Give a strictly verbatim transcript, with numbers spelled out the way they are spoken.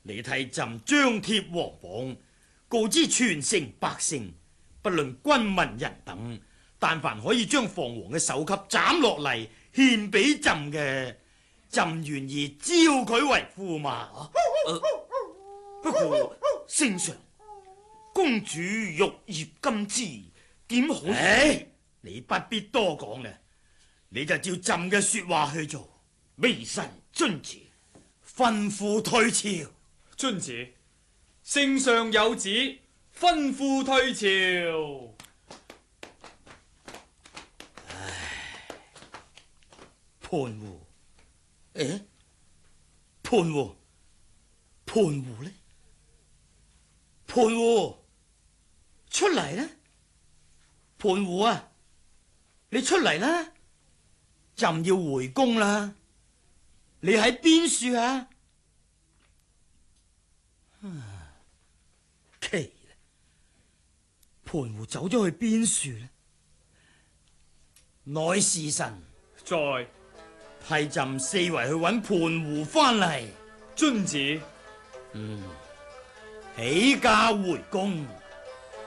你替朕張貼皇榜，告知全城百姓，不論軍民人等，但凡可以將房王嘅首級斬落嚟獻俾朕嘅，朕願意招佢為駙馬。呃、不過聖上，公主玉葉金枝，點可以？唉，你不必多講啦，你就照朕嘅說話去做。微臣遵旨，吩咐退朝。 遵旨，聖上有旨，吩咐退朝。 唉，潘戶，誒，潘戶，潘戶呢？潘戶出嚟啦！潘戶啊，你出嚟啦！朕要回宮啦！你喺邊處啊？奇啦，潘戶走咗去邊處呢？內侍臣在， 替朕四圍去揾潘戶翻嚟。 遵旨。 嗯，起駕回宮。